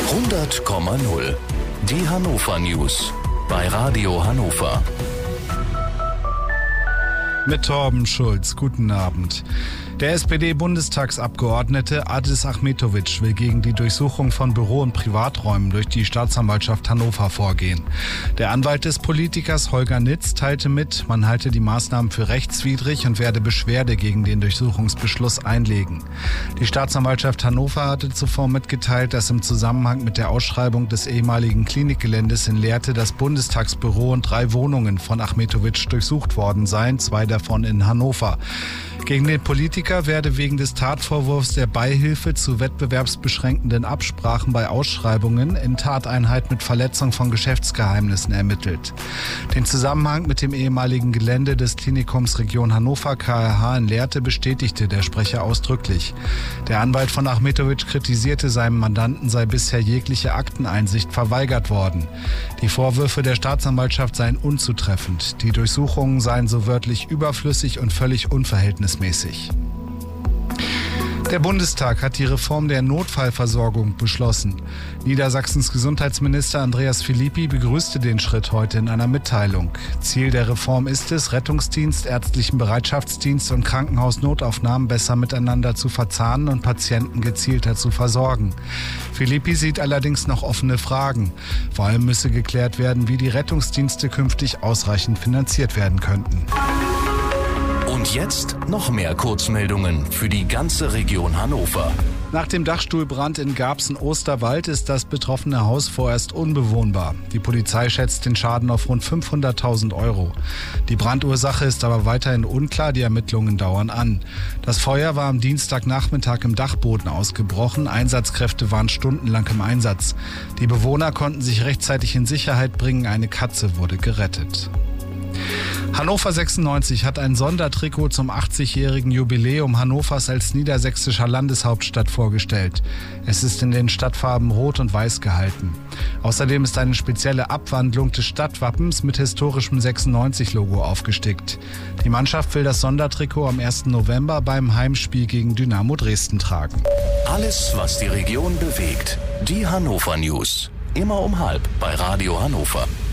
100,0. Die Hannover News bei Radio Hannover. Mit Torben Schulz, guten Abend. Der SPD-Bundestagsabgeordnete Adis Achmetović will gegen die Durchsuchung von Büro- und Privaträumen durch die Staatsanwaltschaft Hannover vorgehen. Der Anwalt des Politikers Holger Nitz teilte mit, man halte die Maßnahmen für rechtswidrig und werde Beschwerde gegen den Durchsuchungsbeschluss einlegen. Die Staatsanwaltschaft Hannover hatte zuvor mitgeteilt, dass im Zusammenhang mit der Ausschreibung des ehemaligen Klinikgeländes in Lehrte das Bundestagsbüro und 3 Wohnungen von Achmetović durchsucht worden seien, 2 davon in Hannover. Gegen den Politiker werde wegen des Tatvorwurfs der Beihilfe zu wettbewerbsbeschränkenden Absprachen bei Ausschreibungen in Tateinheit mit Verletzung von Geschäftsgeheimnissen ermittelt. Den Zusammenhang mit dem ehemaligen Gelände des Klinikums Region Hannover KRH in Lehrte bestätigte der Sprecher ausdrücklich. Der Anwalt von Achmetović kritisierte, seinem Mandanten sei bisher jegliche Akteneinsicht verweigert worden. Die Vorwürfe der Staatsanwaltschaft seien unzutreffend. Die Durchsuchungen seien so wörtlich überflüssig und völlig unverhältnismäßig. Der Bundestag hat die Reform der Notfallversorgung beschlossen. Niedersachsens Gesundheitsminister Andreas Philippi begrüßte den Schritt heute in einer Mitteilung. Ziel der Reform ist es, Rettungsdienst, ärztlichen Bereitschaftsdienst und Krankenhausnotaufnahmen besser miteinander zu verzahnen und Patienten gezielter zu versorgen. Philippi sieht allerdings noch offene Fragen. Vor allem müsse geklärt werden, wie die Rettungsdienste künftig ausreichend finanziert werden könnten. Und jetzt noch mehr Kurzmeldungen für die ganze Region Hannover. Nach dem Dachstuhlbrand in Garbsen-Osterwald ist das betroffene Haus vorerst unbewohnbar. Die Polizei schätzt den Schaden auf rund 500.000 €. Die Brandursache ist aber weiterhin unklar, die Ermittlungen dauern an. Das Feuer war am Dienstagnachmittag im Dachboden ausgebrochen, Einsatzkräfte waren stundenlang im Einsatz. Die Bewohner konnten sich rechtzeitig in Sicherheit bringen, eine Katze wurde gerettet. Hannover 96 hat ein Sondertrikot zum 80-jährigen Jubiläum Hannovers als niedersächsischer Landeshauptstadt vorgestellt. Es ist in den Stadtfarben Rot und Weiß gehalten. Außerdem ist eine spezielle Abwandlung des Stadtwappens mit historischem 96-Logo aufgestickt. Die Mannschaft will das Sondertrikot am 1. November beim Heimspiel gegen Dynamo Dresden tragen. Alles, was die Region bewegt. Die Hannover News. Immer um 12:30 bei Radio Hannover.